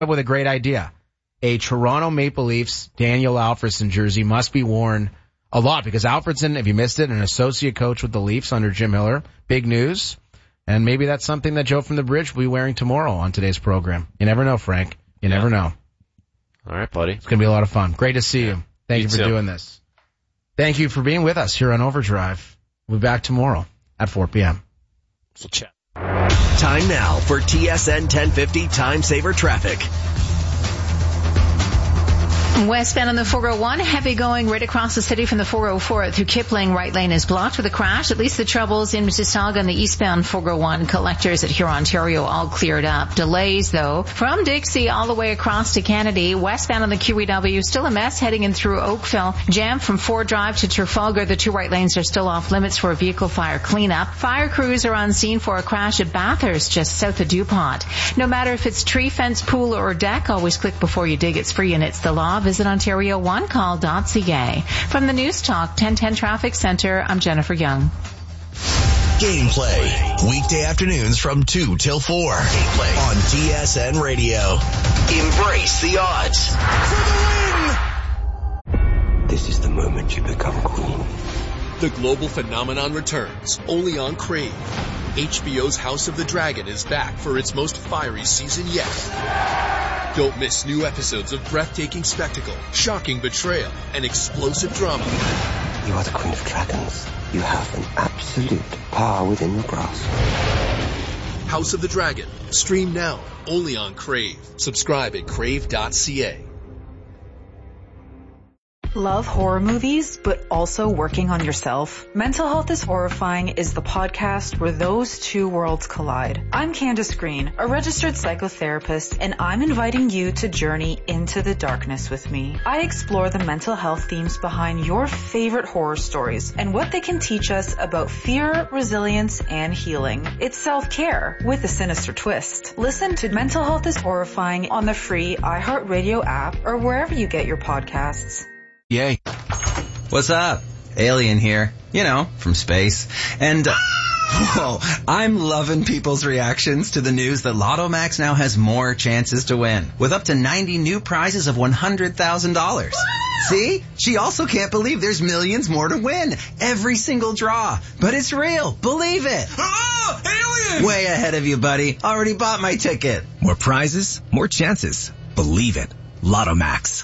with a great idea. A Toronto Maple Leafs Daniel Alfredsson jersey must be worn a lot because Alfredsson, if you missed it, an associate coach with the Leafs under Jim Miller. Big news. And maybe that's something that Joe from the Bridge will be wearing tomorrow on today's program. You never know, Frank. You never know. All right, buddy. It's going to be a lot of fun. Great to see you. Thank you for doing this. Thank you for being with us here on Overdrive. We'll be back tomorrow at 4 p.m. So chat. Time now for TSN 1050 Time Saver Traffic. Westbound on the 401, heavy going right across the city from the 404 through Kipling. Right lane is blocked with a crash. At least the troubles in Mississauga and the eastbound 401 collectors at Huron, Ontario all cleared up. Delays, though, from Dixie all the way across to Kennedy. Westbound on the QEW, still a mess heading in through Oakville. Jam from Ford Drive to Trafalgar. The two right lanes are still off limits for a vehicle fire cleanup. Fire crews are on scene for a crash at Bathurst just south of DuPont. No matter if it's tree, fence, pool, or deck, always click before you dig. It's free and it's the law. Visit OntarioOneCall.ca. From the News Talk 1010 Traffic Center, I'm Jennifer Young. Gameplay. Weekday afternoons from 2 till 4. Gameplay on TSN Radio. Embrace the odds. For the win! This is the moment you become queen. The global phenomenon returns, only on Crave. HBO's House of the Dragon is back for its most fiery season yet. Don't miss new episodes of breathtaking spectacle, shocking betrayal, and explosive drama. You are the Queen of Dragons. You have an absolute power within your grasp. House of the Dragon. Stream now, only on Crave. Subscribe at crave.ca. Love horror movies, but also working on yourself? Mental Health is Horrifying is the podcast where those two worlds collide. I'm Candace Green, a registered psychotherapist, and I'm inviting you to journey into the darkness with me. I explore the mental health themes behind your favorite horror stories and what they can teach us about fear, resilience, and healing. It's self-care with a sinister twist. Listen to Mental Health is Horrifying on the free iHeartRadio app or wherever you get your podcasts. Yay. What's up? Alien here. You know, from space. And, I'm loving people's reactions to the news that Lotto Max now has more chances to win, with up to 90 new prizes of $100,000. See? She also can't believe there's millions more to win. Every single draw. But it's real. Believe it. Oh, alien! Way ahead of you, buddy. Already bought my ticket. More prizes, more chances. Believe it. Lotto Max.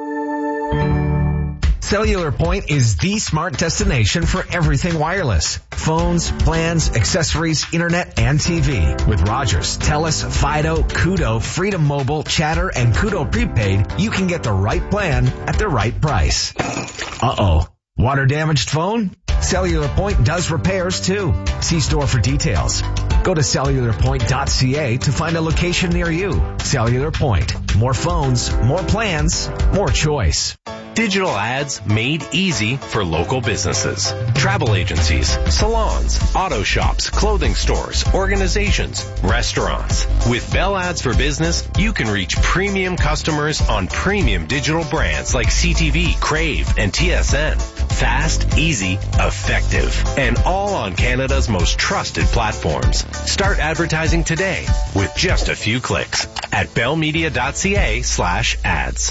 Cellular Point is the smart destination for everything wireless. Phones, plans, accessories, internet, and TV. With Rogers, Telus, Fido, Kudo, Freedom Mobile, Chatter, and Kudo Prepaid, you can get the right plan at the right price. Uh-oh. Water damaged phone? Cellular Point does repairs too. See store for details. Go to cellularpoint.ca to find a location near you. Cellular Point. More phones, more plans, more choice. Digital ads made easy for local businesses. Travel agencies, salons, auto shops, clothing stores, organizations, restaurants. With Bell Ads for Business, you can reach premium customers on premium digital brands like CTV, Crave, and TSN. Fast, easy, effective, and all on Canada's most trusted platforms. Start advertising today with just a few clicks at bellmedia.ca/ads.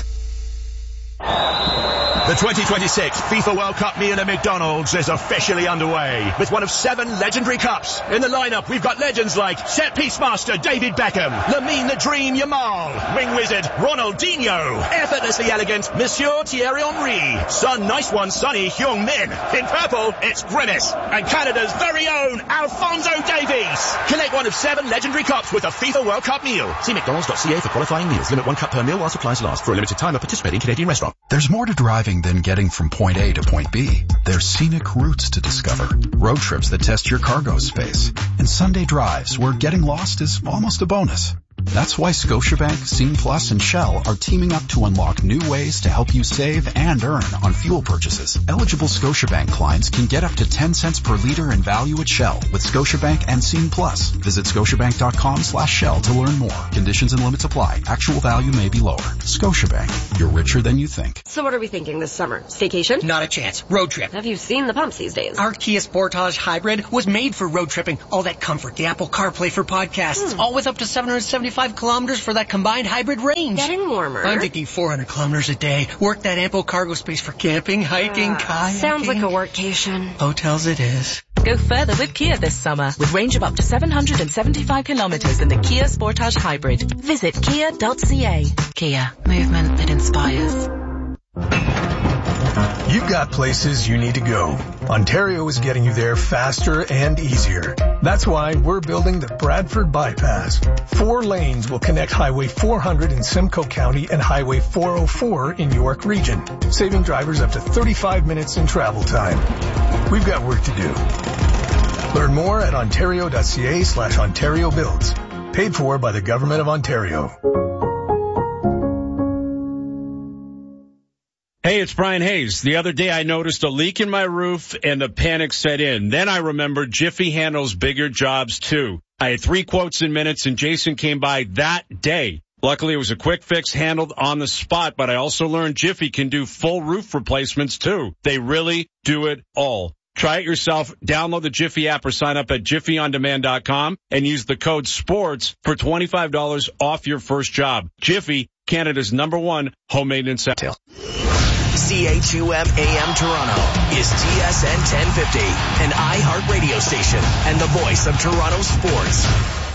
The 2026 FIFA World Cup meal at McDonald's is officially underway with one of 7 legendary cups. In the lineup, we've got legends like set-piece master David Beckham, Lamine the Dream Yamal, wing wizard Ronaldinho, effortlessly elegant Monsieur Thierry Henry, Sun Nice One Sonny Heung-min. In purple, it's Grimace, and Canada's very own Alphonso Davies. Collect one of 7 legendary cups with a FIFA World Cup meal. See mcdonalds.ca for qualifying meals. Limit 1 cup per meal while supplies last. For a limited time at participating Canadian restaurant. There's more to driving than getting from point A to point B. There's scenic routes to discover, road trips that test your cargo space, and Sunday drives where getting lost is almost a bonus. That's why Scotiabank, Scene Plus, and Shell are teaming up to unlock new ways to help you save and earn on fuel purchases. Eligible Scotiabank clients can get up to 10 cents per liter in value at Shell with Scotiabank and Scene Plus. Visit scotiabank.com/Shell to learn more. Conditions and limits apply. Actual value may be lower. Scotiabank. You're richer than you think. So what are we thinking this summer? Staycation? Not a chance. Road trip. Have you seen the pumps these days? Our Kia Sportage Hybrid was made for road tripping. All that comfort, the Apple CarPlay for podcasts, all with up to $775 5 kilometers for that combined hybrid range. Getting warmer. I'm thinking 400 kilometers a day. Work that ample cargo space for camping, hiking, kayaking. Sounds like a workcation. Hotels it is. Go further with Kia this summer with range of up to 775 kilometers in the Kia Sportage Hybrid. Visit kia.ca. Kia, movement that inspires. You've got places you need to go. Ontario is getting you there faster and easier. That's why we're building the Bradford Bypass. 4 lanes will connect Highway 400 in Simcoe County and Highway 404 in York Region, saving drivers up to 35 minutes in travel time. We've got work to do. Learn more at ontario.ca/Ontario Builds. Paid for by the Government of Ontario. Hey, it's Brian Hayes. The other day I noticed a leak in my roof and the panic set in. Then I remembered Jiffy handles bigger jobs too. I had 3 quotes in minutes and Jason came by that day. Luckily it was a quick fix handled on the spot, but I also learned Jiffy can do full roof replacements too. They really do it all. Try it yourself. Download the Jiffy app or sign up at jiffyondemand.com and use the code SPORTS for $25 off your first job. Jiffy, Canada's #1 home maintenance sale. CHUM AM Toronto is TSN 1050, an iHeart radio station and the voice of Toronto sports.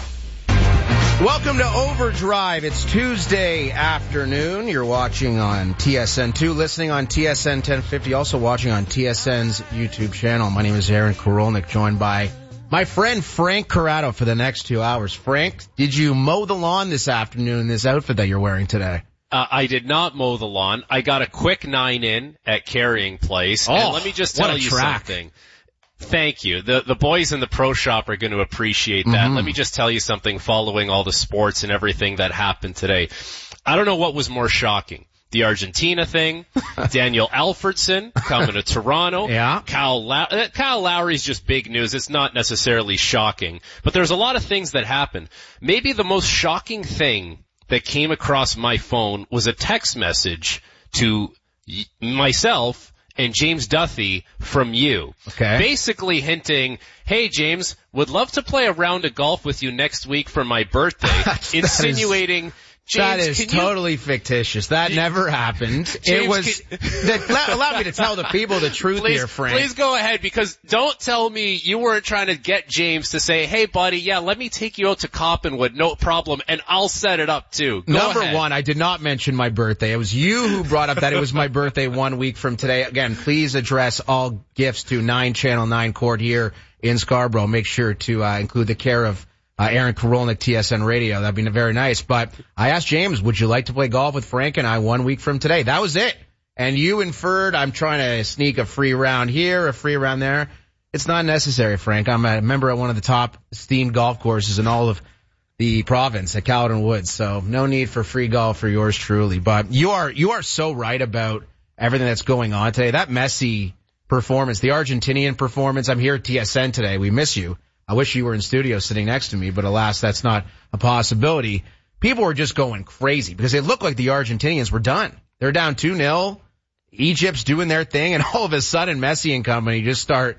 Welcome to Overdrive. It's Tuesday afternoon. You're watching on TSN2, listening on TSN 1050, also watching on TSN's YouTube channel. My name is Aaron Korolnik, joined by my friend Frank Corrado for the next 2 hours. Frank, did you mow the lawn this afternoon in this outfit that you're wearing today? I did not mow the lawn. I got a quick 9 in at Carrying Place. Oh, and let me just tell you something. Thank you. The boys in the pro shop are going to appreciate that. Mm-hmm. Let me just tell you something following all the sports and everything that happened today. I don't know what was more shocking. The Argentina thing, Daniel Alfredson coming to Toronto. Yeah. Kyle Lowry's just big news. It's not necessarily shocking. But there's a lot of things that happened. Maybe the most shocking thing that came across my phone was a text message to myself and James Duthie from you. Okay. Basically hinting, hey James, would love to play a round of golf with you next week for my birthday. Insinuating, that James, is totally fictitious. That never happened. James, it was, allow me to tell the people the truth here, Frank. Please go ahead, because don't tell me you weren't trying to get James to say, hey buddy, yeah, let me take you out to Coppenwood, no problem, and I'll set it up too. Number one, I did not mention my birthday. It was you who brought up that it was my birthday 1 week from today. Again, please address all gifts to 9 Channel 9 Court here in Scarborough. Make sure to include the care of Aaron Korolnik, TSN Radio. That'd be very nice. But I asked James, would you like to play golf with Frank and I 1 week from today? That was it. And you inferred I'm trying to sneak a free round here, a free round there. It's not necessary, Frank. I'm a member at one of the top esteemed golf courses in all of the province at Caledon Woods. So no need for free golf for yours truly. But you are so right about everything that's going on today. That Messi performance, the Argentinian performance. I'm here at TSN today. We miss you. I wish you were in studio sitting next to me, but alas, that's not a possibility. People were just going crazy because it looked like the Argentinians were done. They're down 2-0. Egypt's doing their thing, and all of a sudden Messi and company just start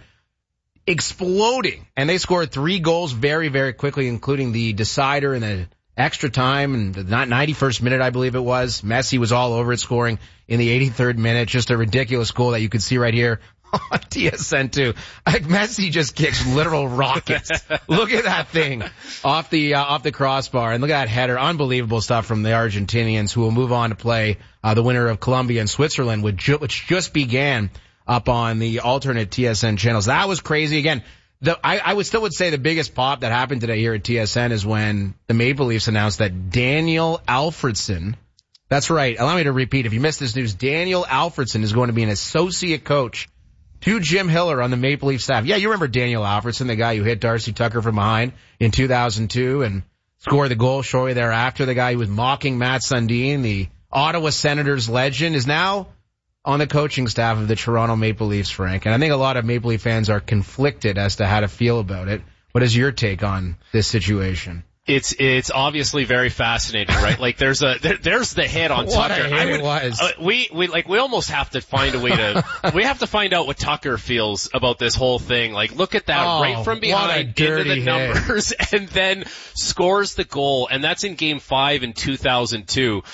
exploding. And they scored 3 goals very, very quickly, including the decider in the extra time and the 91st minute, I believe it was. Messi was all over it, scoring in the 83rd minute. Just a ridiculous goal that you could see right here on TSN2. Like, Messi just kicks literal rockets. Look at that thing off the crossbar, and look at that header. Unbelievable stuff from the Argentinians, who will move on to play the winner of Colombia and Switzerland, which just began up on the alternate TSN channels. That was crazy. Again, I would still say the biggest pop that happened today here at TSN is when the Maple Leafs announced that Daniel Alfredson, that's right, allow me to repeat, if you missed this news, Daniel Alfredson is going to be an associate coach to Jim Hiller on the Maple Leaf staff. Yeah, you remember Daniel Alfredson, the guy who hit Darcy Tucker from behind in 2002 and scored the goal shortly thereafter. The guy who was mocking Matt Sundin, the Ottawa Senators legend, is now on the coaching staff of the Toronto Maple Leafs, Frank. And I think a lot of Maple Leaf fans are conflicted as to how to feel about it. What is your take on this situation? It's obviously very fascinating, right? Like there's the hit on what Tucker. A hit it was. We almost have to find a way we have to find out what Tucker feels about this whole thing. Like look at that right from behind into the numbers and then scores the goal, and that's in Game 5 in 2002.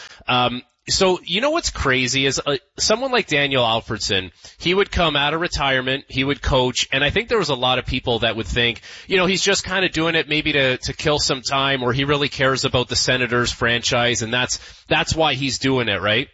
So, you know what's crazy is someone like Daniel Alfredsson, he would come out of retirement, he would coach, and I think there was a lot of people that would think, he's just kind of doing it maybe to kill some time, or he really cares about the Senators franchise, and that's why he's doing it, right?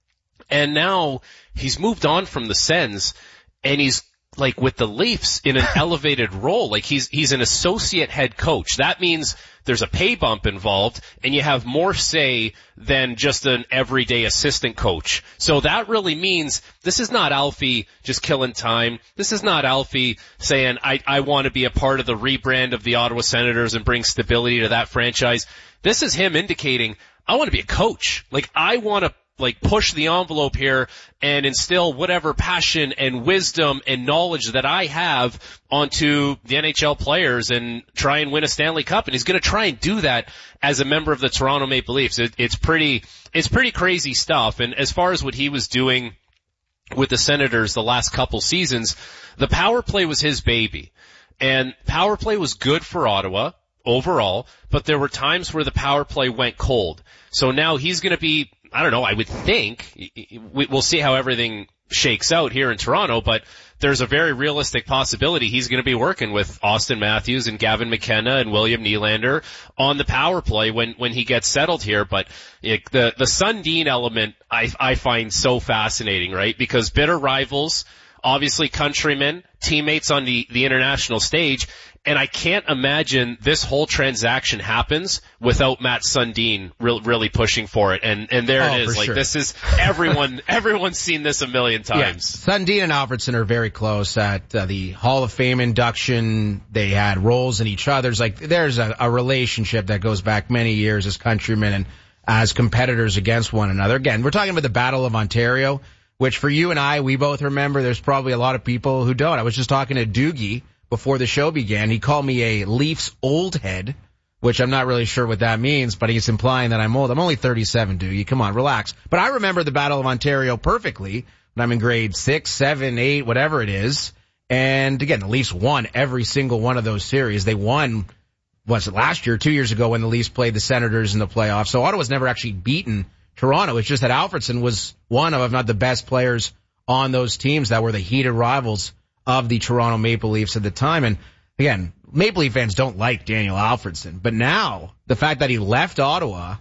And now he's moved on from the Sens, and he's like with the Leafs in an elevated role. Like he's an associate head coach. That means there's a pay bump involved and you have more say than just an everyday assistant coach. So that really means this is not Alfie just killing time. This is not Alfie saying, I want to be a part of the rebrand of the Ottawa Senators and bring stability to that franchise. This is him indicating, I want to be a coach. Like I want to push the envelope here and instill whatever passion and wisdom and knowledge that I have onto the NHL players and try and win a Stanley Cup. And he's going to try and do that as a member of the Toronto Maple Leafs. It's pretty crazy stuff. And as far as what he was doing with the Senators the last couple seasons, the power play was his baby. And power play was good for Ottawa overall, but there were times where the power play went cold. So now he's going to be, I don't know, I would think, we'll see how everything shakes out here in Toronto, but there's a very realistic possibility he's going to be working with Austin Matthews and Gavin McKenna and William Nylander on the power play when he gets settled here. But the Sundin element I find so fascinating, right? Because bitter rivals, obviously countrymen, teammates on the international stage, and I can't imagine this whole transaction happens without Matt Sundin really pushing for it. And there it is. Like sure. This is everyone's seen this a million times. Yeah. Sundin and Alfredsson are very close at the Hall of Fame induction. They had roles in each other's. Like there's a relationship that goes back many years as countrymen and as competitors against one another. Again, we're talking about the Battle of Ontario, which for you and I, we both remember. There's probably a lot of people who don't. I was just talking to Doogie before the show began. He called me a Leafs old head, which I'm not really sure what that means, but he's implying that I'm old. I'm only 37, Doogie. Come on, relax. But I remember the Battle of Ontario perfectly when I'm in grade 6, 7, 8, whatever it is. And again, the Leafs won every single one of those series. They won, was it last year, 2 years ago when the Leafs played the Senators in the playoffs. So Ottawa's never actually beaten Toronto. It's just that Alfredsson was one of, if not the best players on those teams that were the heated rivals of the Toronto Maple Leafs at the time. And again, Maple Leaf fans don't like Daniel Alfredsson, but now the fact that he left Ottawa,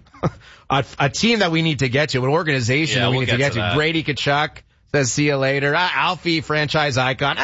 a team that we need to get to, an organization that we need to get to. Brady Tkachuk says, see you later. Alfie, franchise icon.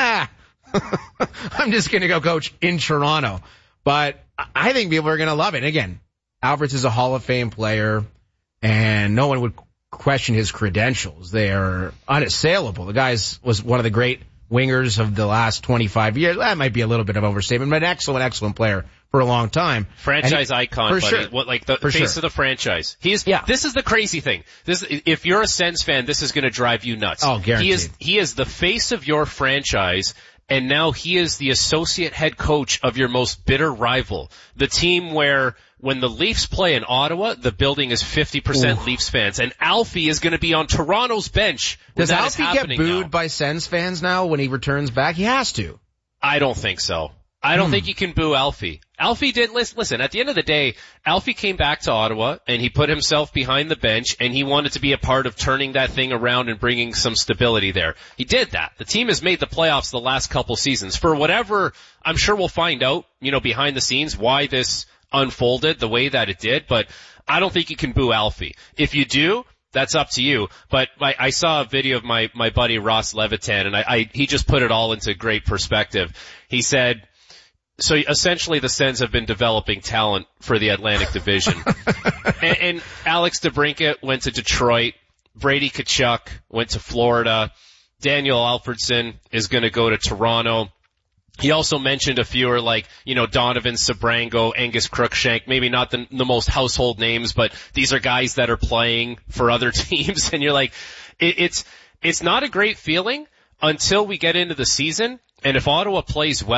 I'm just going to go coach in Toronto. But I think people are going to love it. And again, Alfredsson is a Hall of Fame player and no one would question his credentials. They are unassailable. The guy was one of the great wingers of the last 25 years. That might be a little bit of overstatement, but an excellent player for a long time. Franchise icon, for buddy. Sure. What, like the face of the franchise. This is the crazy thing. If you're a Sens fan, this is going to drive you nuts. Oh, guaranteed. He is the face of your franchise, and now he is the associate head coach of your most bitter rival. The team where when the Leafs play in Ottawa, the building is 50% Leafs fans, and Alfie is going to be on Toronto's bench. Does Alfie get booed by Sens fans now when he returns back? He has to. I don't think so. I don't think you can boo Alfie. Alfie did, listen, at the end of the day, Alfie came back to Ottawa and he put himself behind the bench and he wanted to be a part of turning that thing around and bringing some stability there. He did that. The team has made the playoffs the last couple seasons. For whatever, I'm sure we'll find out, behind the scenes why this unfolded the way that it did, but I don't think you can boo Alfie. If you do, that's up to you. But I saw a video of my buddy Ross Levitan and he just put it all into great perspective. He said, so essentially the Sens have been developing talent for the Atlantic Division. and Alex DeBrincat went to Detroit. Brady Tkachuk went to Florida. Daniel Alfredsson is going to go to Toronto. He also mentioned a few are like, Donovan Sabrango, Angus Crookshank, maybe not the most household names, but these are guys that are playing for other teams. And you're like, it's not a great feeling until we get into the season. And if Ottawa plays well,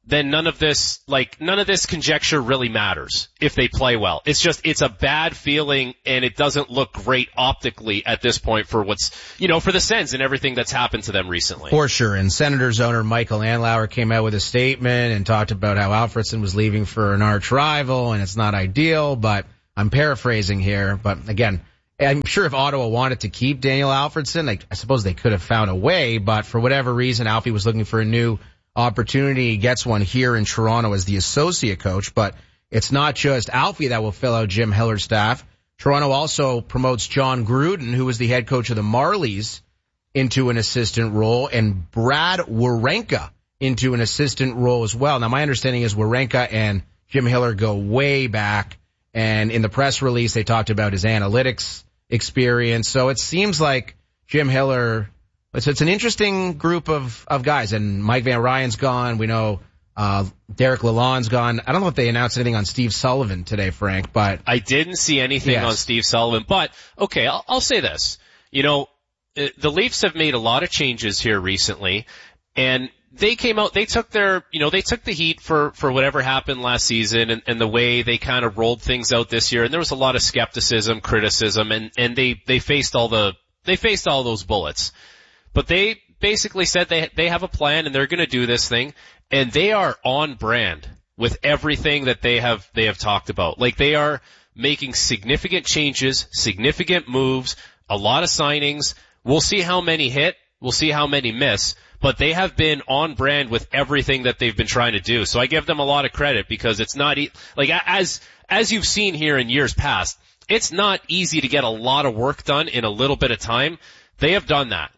then none of this conjecture really matters if they play well. It's a bad feeling, and it doesn't look great optically at this point for for the Sens and everything that's happened to them recently. For sure. And Senators owner Michael Andlauer came out with a statement and talked about how Alfredsson was leaving for an arch rival, and it's not ideal, but I'm paraphrasing here. But again, I'm sure if Ottawa wanted to keep Daniel Alfredsson, I suppose they could have found a way, but for whatever reason, Alfie was looking for a new opportunity. He gets one here in Toronto as the associate coach, but it's not just Alfie that will fill out Jim Hiller's staff. Toronto also promotes John Gruden, who was the head coach of the Marlies, into an assistant role, and Brad Wawrinka into an assistant role as well. Now, my understanding is Wawrinka and Jim Hiller go way back, and in the press release, they talked about his analytics experience. So it seems like Jim Hiller, it's an interesting group of guys, and Mike Van Ryan's gone. We know Derek Lalonde's gone. I don't know if they announced anything on Steve Sullivan today, Frank, but I didn't see anything on Steve Sullivan. But okay, I'll say this. The Leafs have made a lot of changes here recently, and they came out, they took the heat for whatever happened last season and the way they kind of rolled things out this year. And there was a lot of skepticism, criticism, and they faced all those bullets. But they basically said they have a plan and they're going to do this thing, and they are on brand with everything that they have talked about. Like, they are making significant changes, significant moves, a lot of signings. We'll see how many hit, we'll see how many miss, but they have been on brand with everything that they've been trying to do. So I give them a lot of credit, because it's not as you've seen here in years past, it's not easy to get a lot of work done in a little bit of time. They have done that.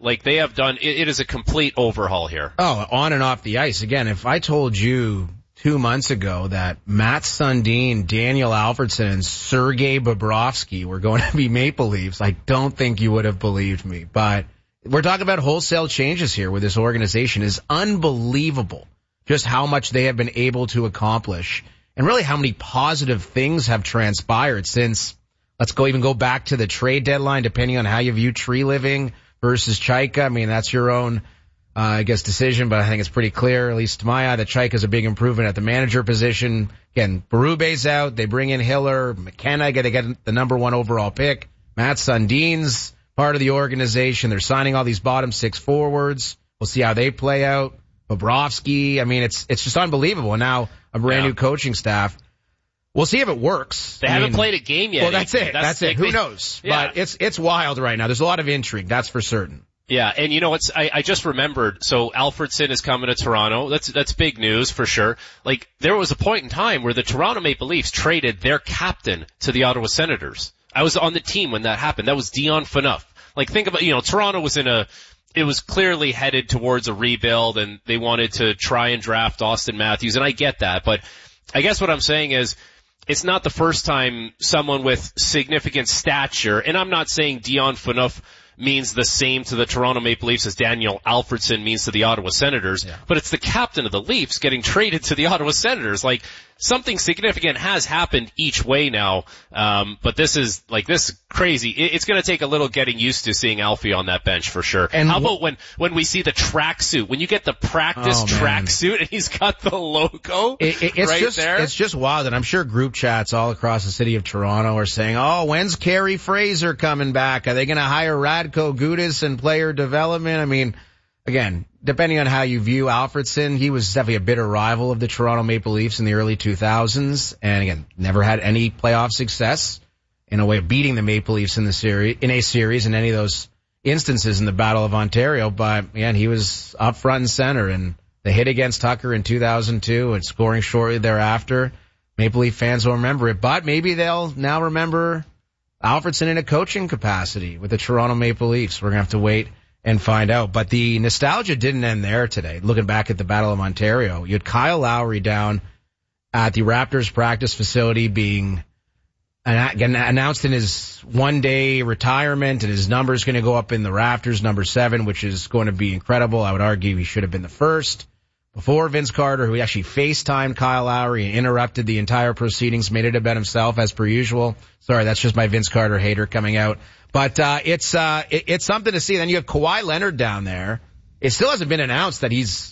It is a complete overhaul here. Oh, on and off the ice. Again, if I told you 2 months ago that Matt Sundin, Daniel Alfredsson, and Sergei Bobrovsky were going to be Maple Leafs, I don't think you would have believed me. But we're talking about wholesale changes here with this organization. It's unbelievable just how much they have been able to accomplish, and really how many positive things have transpired since, let's go back to the trade deadline, depending on how you view Tree Living versus Chaika. I mean, that's your own, decision, but I think it's pretty clear, at least to my eye, that Chaika's a big improvement at the manager position. Again, Berube's out. They bring in Hiller, McKenna. They get the number 1 overall pick. Matt Sundin's part of the organization. They're signing all these bottom 6 forwards. We'll see how they play out. Bobrovsky. I mean, it's just unbelievable. And now a brand new coaching staff. We'll see if it works. They haven't played a game yet. Well, that's it. Who knows? Yeah. But it's wild right now. There's a lot of intrigue. That's for certain. Yeah, and I just remembered, so Alfredsson is coming to Toronto. That's big news for sure. Like, there was a point in time where the Toronto Maple Leafs traded their captain to the Ottawa Senators. I was on the team when that happened. That was Dion Phaneuf. Like, think about, Toronto was it was clearly headed towards a rebuild, and they wanted to try and draft Austin Matthews, and I get that, but I guess what I'm saying is, it's not the first time someone with significant stature, and I'm not saying Dion Phaneuf means the same to the Toronto Maple Leafs as Daniel Alfredsson means to the Ottawa Senators, but it's the captain of the Leafs getting traded to the Ottawa Senators. Like, something significant has happened each way now, but this is crazy. It's going to take a little getting used to seeing Alfie on that bench for sure. And how about when we see the tracksuit, when you get the practice tracksuit and he's got the logo it's there? It's just wild, and I'm sure group chats all across the city of Toronto are saying, when's Carey Fraser coming back? Are they going to hire Radko Gudas in player development? I mean, again, depending on how you view Alfredsson, he was definitely a bitter rival of the Toronto Maple Leafs in the early 2000s. And again, never had any playoff success in a way of beating the Maple Leafs in a series in any of those instances in the Battle of Ontario. But again, he was up front and center, and the hit against Tucker in 2002 and scoring shortly thereafter. Maple Leaf fans will remember it, but maybe they'll now remember Alfredsson in a coaching capacity with the Toronto Maple Leafs. We're going to have to wait and find out. But the nostalgia didn't end there today. Looking back at the Battle of Ontario, you had Kyle Lowry down at the Raptors practice facility being announced in his one-day retirement, and his number's going to go up in the rafters, number 7, which is going to be incredible. I would argue he should have been the first. Before Vince Carter, who actually FaceTimed Kyle Lowry and interrupted the entire proceedings, made it about himself as per usual. Sorry, that's just my Vince Carter hater coming out. But it's something to see. Then you have Kawhi Leonard down there. It still hasn't been announced that he's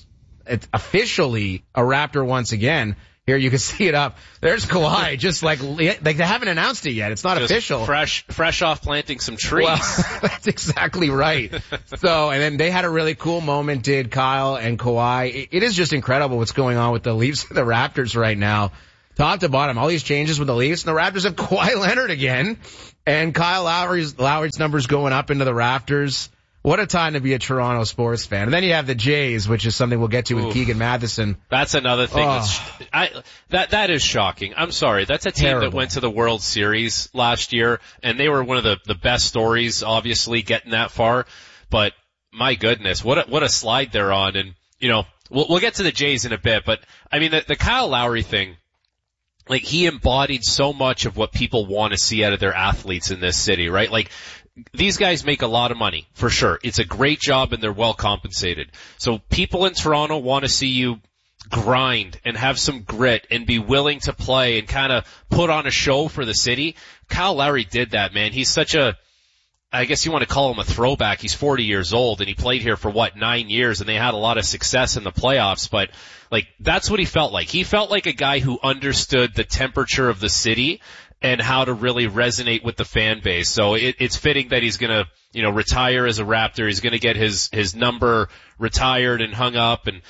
it's officially a Raptor once again. Here, you can see it up. There's Kawhi, just like they haven't announced it yet. It's not just official. Fresh off planting some trees. Well, that's exactly right. So, and then they had a really cool moment, did Kyle and Kawhi. It is just incredible what's going on with the Leafs and the Raptors right now. Top to bottom, all these changes with the Leafs, and the Raptors have Kawhi Leonard again, and Kyle Lowry's numbers going up into the Raptors. What a time to be a Toronto sports fan. And then you have the Jays, which is something we'll get to with Keegan Matheson. That's another thing. That is shocking. I'm sorry. That's a team that went to the World Series last year, and they were one of the best stories, obviously, getting that far. But my goodness, what a slide they're on. And, you know, we'll get to the Jays in a bit, but I mean, the Kyle Lowry thing, like, he embodied so much of what people want to see out of their athletes in this city, right? Like, these guys make a lot of money, for sure. It's a great job and they're well compensated. So people in Toronto want to see you grind and have some grit and be willing to play and kind of put on a show for the city. Kyle Lowry did that, man. He's such I guess you want to call him a throwback. He's 40 years old and he played here for 9 years, and they had a lot of success in the playoffs, but like, that's what he felt like. He felt like a guy who understood the temperature of the city and how to really resonate with the fan base. So it's fitting that he's gonna, you know, retire as a Raptor. He's gonna get his number retired and hung up, and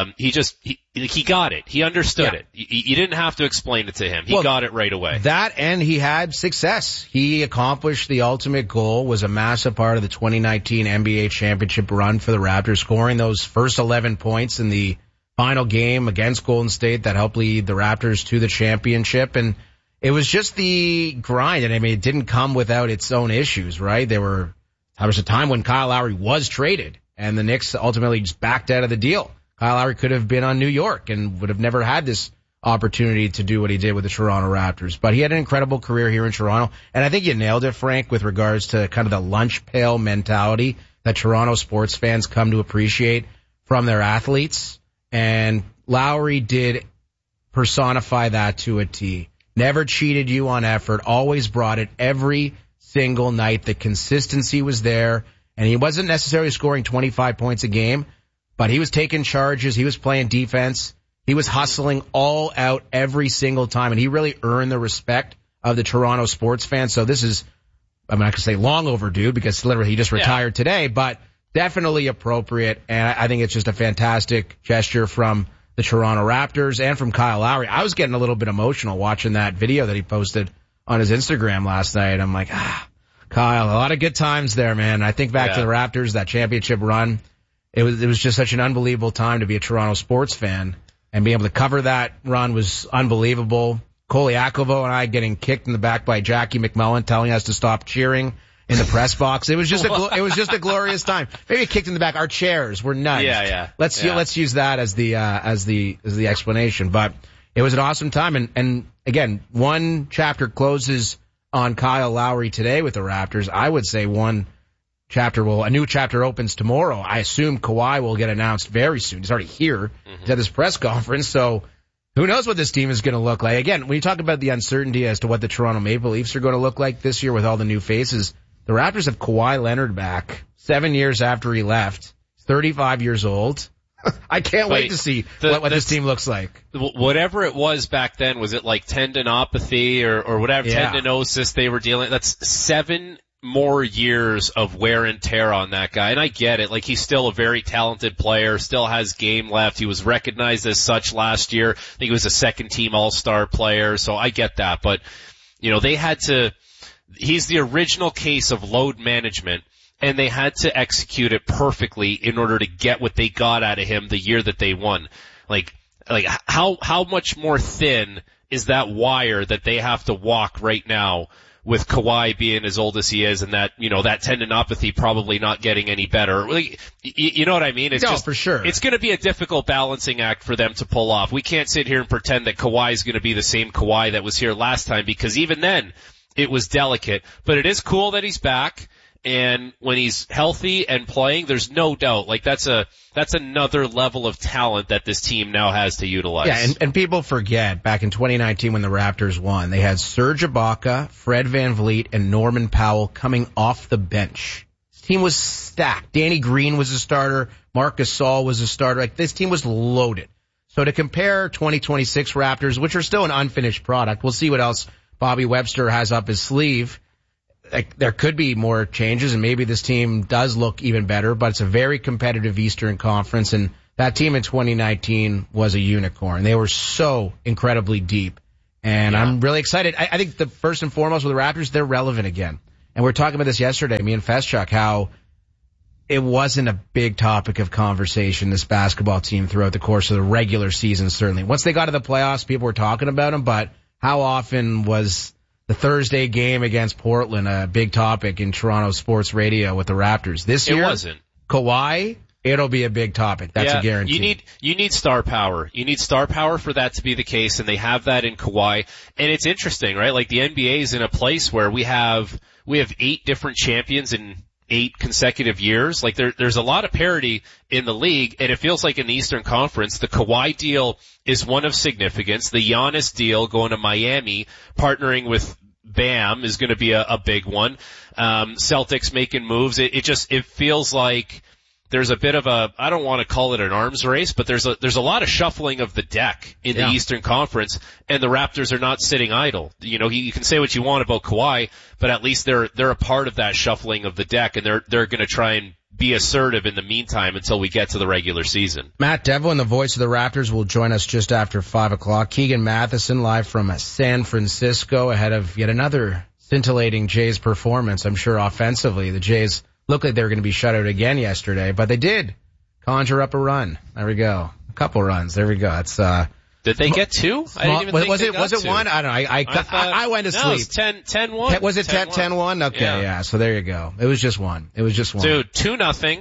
he got it. He understood it. You didn't have to explain it to him. He got it right away. That, and he had success. He accomplished the ultimate goal, was a massive part of the 2019 NBA championship run for the Raptors, scoring those first 11 points in the final game against Golden State that helped lead the Raptors to the championship. And it was just the grind, and I mean, it didn't come without its own issues, right? There was a time when Kyle Lowry was traded, and the Knicks ultimately just backed out of the deal. Kyle Lowry could have been on New York and would have never had this opportunity to do what he did with the Toronto Raptors. But he had an incredible career here in Toronto, and I think you nailed it, Frank, with regards to kind of the lunch pail mentality that Toronto sports fans come to appreciate from their athletes. And Lowry did personify that to a T. Never cheated you on effort, always brought it every single night. The consistency was there, and he wasn't necessarily scoring 25 points a game, but he was taking charges, he was playing defense, he was hustling all out every single time, and he really earned the respect of the Toronto sports fans. So this is, I'm not going to say long overdue, because literally he just retired today, but definitely appropriate, and I think it's just a fantastic gesture from the Toronto Raptors and from Kyle Lowry. I was getting a little bit emotional watching that video that he posted on his Instagram last night. I'm like, Kyle, a lot of good times there, man. I think back to the Raptors, that championship run. It was just such an unbelievable time to be a Toronto sports fan, and being able to cover that run was unbelievable. Koliakovo and I getting kicked in the back by Jackie McMullen, telling us to stop cheering in the press box. It was just a glorious time. Maybe kicked in the back. Our chairs were nudged. Let's use that as the explanation. But it was an awesome time. And again, one chapter closes on Kyle Lowry today with the Raptors. I would say a new chapter opens tomorrow. I assume Kawhi will get announced very soon. He's already here. He's at this press conference. So who knows what this team is going to look like? Again, when you talk about the uncertainty as to what the Toronto Maple Leafs are going to look like this year with all the new faces, the Raptors have Kawhi Leonard back 7 years after he left. He's 35 years old. I can't wait to see what this team looks like. Whatever it was back then, was it like tendinopathy or whatever, tendinosis they were dealing? That's 7 more years of wear and tear on that guy. And I get it. Like, he's still a very talented player, still has game left. He was recognized as such last year. I think he was a second team All-Star player. So I get that. But, you know, he's the original case of load management, and they had to execute it perfectly in order to get what they got out of him the year that they won. Like how much more thin is that wire that they have to walk right now with Kawhi being as old as he is, and that, you know, that tendinopathy probably not getting any better. You know what I mean? For sure. It's going to be a difficult balancing act for them to pull off. We can't sit here and pretend that Kawhi is going to be the same Kawhi that was here last time, because even then it was delicate. But it is cool that he's back. And when he's healthy and playing, there's no doubt, like, that's another level of talent that this team now has to utilize. Yeah, and people forget, back in 2019 when the Raptors won, they had Serge Ibaka, Fred VanVleet, and Norman Powell coming off the bench. This team was stacked. Danny Green was a starter. Marc Gasol was a starter. Like, this team was loaded. So to compare 2026 Raptors, which are still an unfinished product, we'll see what else Bobby Webster has up his sleeve. Like, there could be more changes, and maybe this team does look even better, but it's a very competitive Eastern Conference, and that team in 2019 was a unicorn. They were so incredibly deep, and I'm really excited. I think the first and foremost with the Raptors, they're relevant again. And we were talking about this yesterday, me and Feschuk, how it wasn't a big topic of conversation, this basketball team, throughout the course of the regular season, certainly. Once they got to the playoffs, people were talking about them, but how often was the Thursday game against Portland a big topic in Toronto sports radio with the Raptors? This year, it wasn't. Kawhi, it'll be a big topic. That's a guarantee. You need star power. You need star power for that to be the case, and they have that in Kawhi. And it's interesting, right? Like, the NBA is in a place where we have 8 different champions in 8 consecutive years. Like, there's a lot of parity in the league, and it feels like in the Eastern Conference, the Kawhi deal is one of significance. The Giannis deal going to Miami, partnering with Bam, is going to be a big one. Celtics making moves. It feels like there's a bit of a, I don't want to call it an arms race, but there's a lot of shuffling of the deck in the Eastern Conference, and the Raptors are not sitting idle. You know, you can say what you want about Kawhi, but at least they're a part of that shuffling of the deck, and they're going to try and be assertive in the meantime until we get to the regular season. Matt Devlin, the voice of the Raptors, will join us just after 5 o'clock. Keegan Matheson live from San Francisco ahead of yet another scintillating Jays performance. I'm sure offensively the Jays looked like they were going to be shut out again yesterday, but they did conjure up a run. There we go. A couple runs. There we go. That's, did they get 2? I didn't even think was they it got was it 2. one? I don't know. I went to sleep. It was 10-1. Was it 10-1? Okay, yeah. So there you go. It was just one. Dude, 2-0,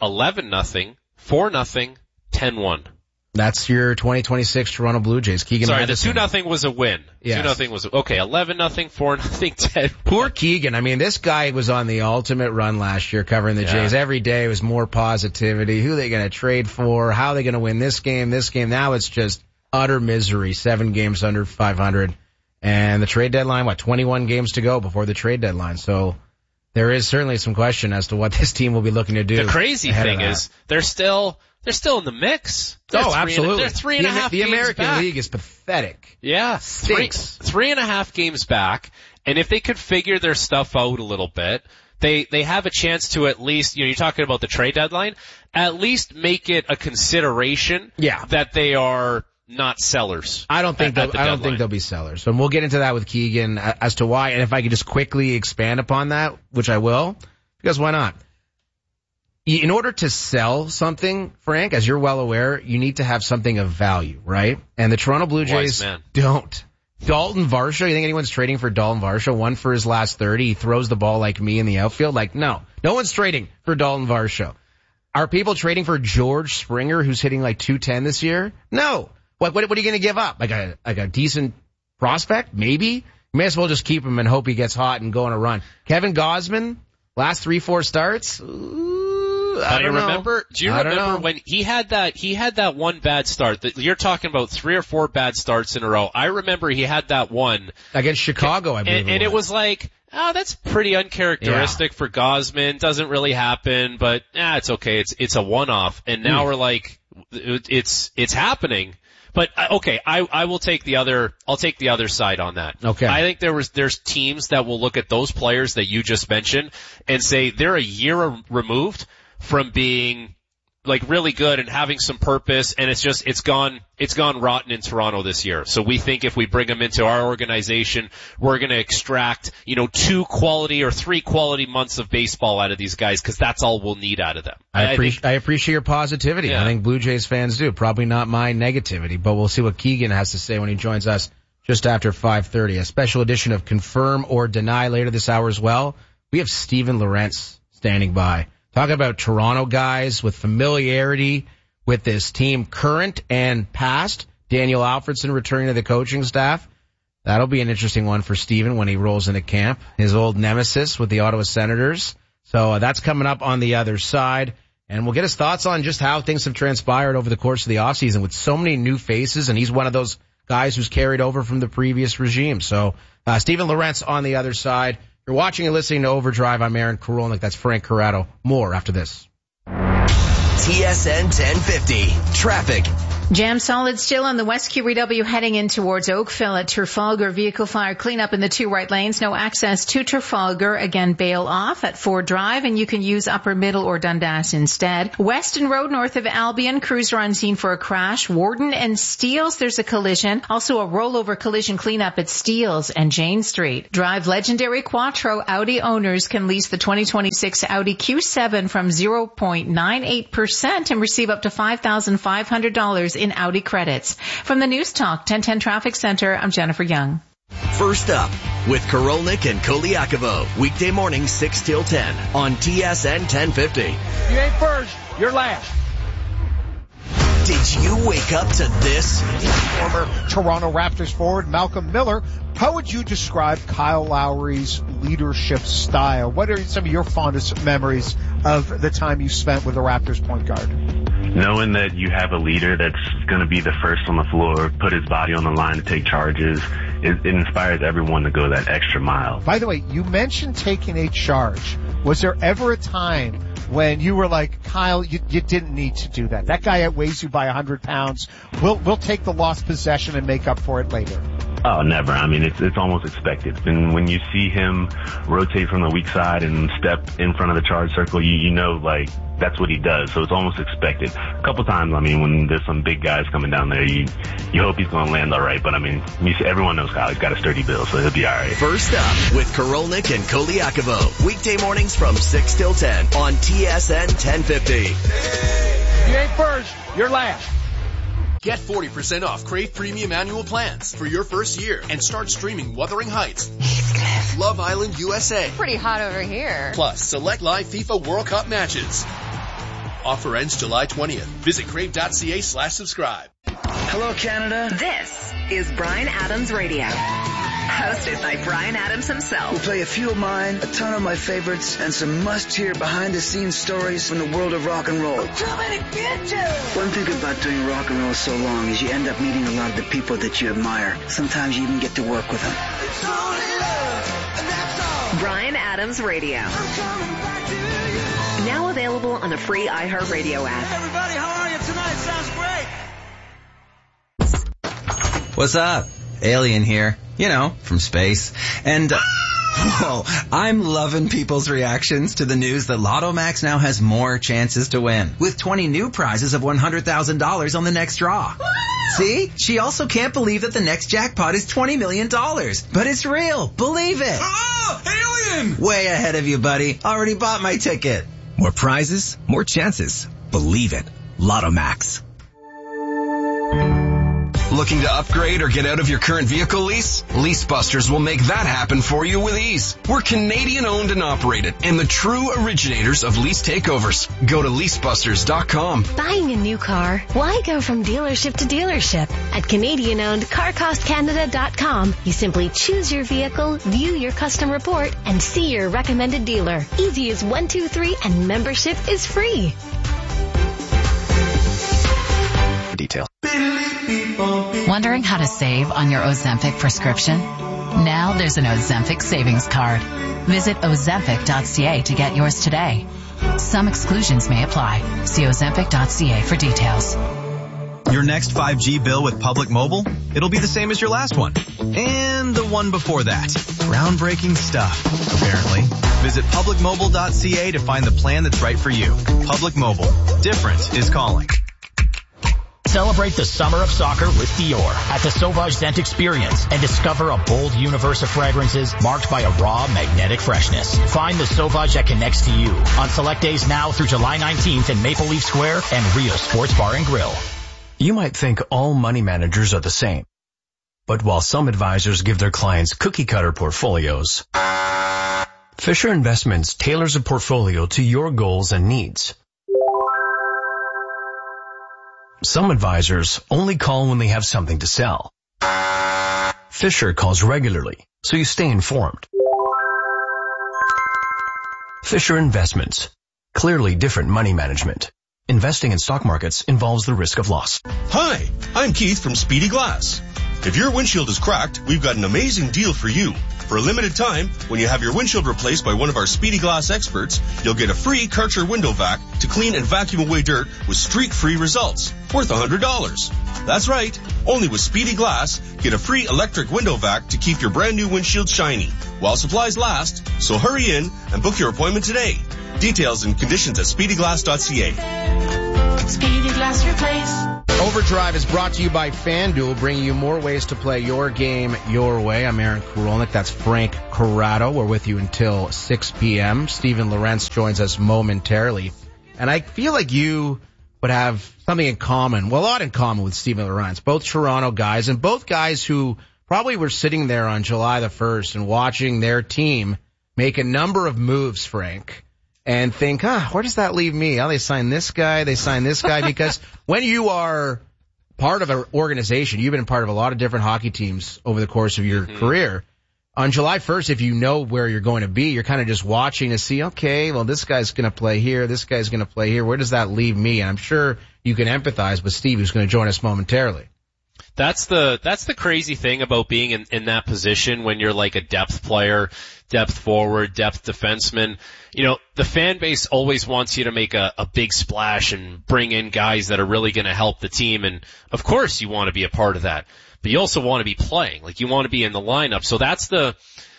11-0, 4-0, 10-1. That's your 2026 Toronto Blue Jays. Keegan Matheson. The 2-0 was a win. Yes. 2-0 was, okay, 11-0, 4-0, 10. Poor Keegan. I mean, this guy was on the ultimate run last year covering the Jays. Every day was more positivity. Who are they going to trade for? How are they going to win this game? Now it's just utter misery. 7 games under 500. And the trade deadline, 21 games to go before the trade deadline. So there is certainly some question as to what this team will be looking to do. The crazy thing is they're still in the mix. Absolutely. They're 3.5 games back. The American League is pathetic. Yeah. Stinks. 3.5 games back. And if they could figure their stuff out a little bit, they have a chance to at least, you're talking about the trade deadline, at least make it a consideration that they are not sellers. I don't think they'll be sellers. And we'll get into that with Keegan as to why. And if I could just quickly expand upon that, which I will, because why not? In order to sell something, Frank, as you're well aware, you need to have something of value, right? And the Toronto Blue Jays don't. Dalton Varsho, you think anyone's trading for Dalton Varsho? 1 for his last 30. He throws the ball like me in the outfield. Like, no one's trading for Dalton Varsho. Are people trading for George Springer, who's hitting like 210 this year? No. What are you going to give up? Like a decent prospect? Maybe? You may as well just keep him and hope he gets hot and go on a run. Kevin Gausman, last 3-4 starts? Do you remember when he had that one bad start? You're talking about 3 or 4 bad starts in a row. I remember he had that one against Chicago, I believe. And it was like, that's pretty uncharacteristic for Gausman. Doesn't really happen, but it's okay. It's a one-off. And now we're like, it's happening. But okay, I will take the other. I'll take the other side on that. Okay. I think there's teams that will look at those players that you just mentioned and say they're a year removed from being like really good and having some purpose, and it's gone rotten in Toronto this year. So we think if we bring them into our organization, we're going to extract 2 quality or 3 quality months of baseball out of these guys, because that's all we'll need out of them. I appreciate your positivity. Yeah. I think Blue Jays fans do. Probably not my negativity, but we'll see what Keegan has to say when he joins us just after 5:30. A special edition of Confirm or Deny later this hour as well. We have Steven Lorentz standing by. Talking about Toronto guys with familiarity with this team, current and past. Daniel Alfredsson returning to the coaching staff. That'll be an interesting one for Steven when he rolls into camp. His old nemesis with the Ottawa Senators. So that's coming up on the other side. And we'll get his thoughts on just how things have transpired over the course of the offseason with so many new faces. And he's one of those guys who's carried over from the previous regime. So Steven Lorentz on the other side. You're watching and listening to Overdrive. I'm Aaron Korolnik. That's Frank Corrado. More after this. TSN 1050. Traffic. Jam solid still on the West QEW heading in towards Oakville at Trafalgar. Vehicle fire cleanup in the 2 right lanes. No access to Trafalgar. Again, bail off at Ford Drive, and you can use Upper Middle or Dundas instead. Weston Road north of Albion. Cruiser on scene for a crash. Warden and Steeles, there's a collision. Also a rollover collision cleanup at Steeles and Jane Street. Drive legendary Quattro. Audi owners can lease the 2026 Audi Q7 from 0.98% and receive up to $5,500 in Audi credits. From the News Talk 1010 Traffic Center, I'm Jennifer Young. First up with Korolnik and Koliakovo. Weekday morning 6 till 10 on TSN 1050. You ain't first, you're last. Did you wake up to this? Former Toronto Raptors forward Malcolm Miller. How would you describe Kyle Lowry's leadership style? What are some of your fondest memories of the time you spent with the Raptors point guard? Knowing that you have a leader that's going to be the first on the floor, put his body on the line to take charges, it inspires everyone to go that extra mile. By the way, you mentioned taking a charge. Was there ever a time when you were like, Kyle, you didn't need to do that? That guy outweighs you by 100 pounds. We'll take the lost possession and make up for it later. Oh, never. I mean, it's almost expected. And when you see him rotate from the weak side and step in front of the charge circle, you know, like, that's what he does. So it's almost expected. A couple times, I mean, when there's some big guys coming down there, you hope he's going to land all right. But I mean, everyone knows Kyle. He's got a sturdy build, so he'll be all right. First up with Korolnik and Koliakovo. Weekday mornings from 6 till 10 on TSN 1050. You ain't first, you're last. Get 40% off Crave Premium Annual Plans for your first year and start streaming Wuthering Heights, Love Island USA. Pretty hot over here. Plus, select live FIFA World Cup matches. Offer ends July 20th. Visit crave.ca/subscribe. Hello, Canada. This is Bryan Adams Radio. Hosted by Bryan Adams himself. We'll play a few of mine, a ton of my favorites, and some must-hear behind-the-scenes stories from the world of rock and roll. One thing about doing rock and roll so long is you end up meeting a lot of the people that you admire. Sometimes you even get to work with them. Bryan Adams Radio. Now available on the free iHeartRadio app. Everybody, how are you tonight? Sounds great. What's up? Alien here. You know, from space. And, whoa, I'm loving people's reactions to the news that Lotto Max now has more chances to win, with 20 new prizes of $100,000 on the next draw. See? She also can't believe that the next jackpot is $20 million. But it's real. Believe it. Oh, alien! Way ahead of you, buddy. Already bought my ticket. More prizes, more chances. Believe it. Lotto Max. Looking to upgrade or get out of your current vehicle lease? LeaseBusters will make that happen for you with ease. We're Canadian owned and operated and the true originators of lease takeovers. Go to leasebusters.com. Buying a new car? Why go from dealership to dealership? At Canadian owned CarCostCanada.com, you simply choose your vehicle, view your custom report, and see your recommended dealer. Easy as 1, 2, 3, and membership is free. Detail. Wondering how to save on your Ozempic prescription? Now there's an Ozempic savings card. Visit Ozempic.ca to get yours today. Some exclusions may apply. See Ozempic.ca for details. Your next 5G bill with Public Mobile? It'll be the same as your last one. And the one before that. Groundbreaking stuff, apparently. Visit publicmobile.ca to find the plan that's right for you. Public Mobile. Different is calling. Celebrate the summer of soccer with Dior at the Sauvage Scent Experience and discover a bold universe of fragrances marked by a raw, magnetic freshness. Find the Sauvage that connects to you on select days now through July 19th in Maple Leaf Square and Rio Sports Bar and Grill. You might think all money managers are the same. But while some advisors give their clients cookie-cutter portfolios, Fisher Investments tailors a portfolio to your goals and needs. Some advisors only call when they have something to sell. Fisher calls regularly, so you stay informed. Fisher Investments. Clearly different money management. Investing in stock markets involves the risk of loss. Hi, I'm Keith from Speedy Glass. If your windshield is cracked, we've got an amazing deal for you. For a limited time, when you have your windshield replaced by one of our Speedy Glass experts, you'll get a free Karcher window vac to clean and vacuum away dirt with streak-free results, worth $100. That's right. Only with Speedy Glass, get a free electric window vac to keep your brand new windshield shiny while supplies last. So hurry in and book your appointment today. Details and conditions at speedyglass.ca. Speedy Glass Replace. Overdrive is brought to you by FanDuel, bringing you more ways to play your game your way. I'm Aaron Korolnik. That's Frank Corrado. We're with you until 6 p.m. Steven Lorentz joins us momentarily. And I feel like you would have something in common, well, a lot in common with Steven Lorentz. Both Toronto guys, and both guys who probably were sitting there on July the 1st and watching their team make a number of moves, Frank, and think, where does that leave me? Oh, they signed this guy, because when you are part of an organization, you've been part of a lot of different hockey teams over the course of your career. On July 1st, if you know where you're going to be, you're kind of just watching to see, okay, well, this guy's going to play here, this guy's going to play here. Where does that leave me? And I'm sure you can empathize with Steve, who's going to join us momentarily. That's the crazy thing about being in that position when you're like a depth player, depth forward, depth defenseman. You know, the fan base always wants you to make a big splash and bring in guys that are really going to help the team. And of course you want to be a part of that, but you also want to be playing. Like, you want to be in the lineup. So that's the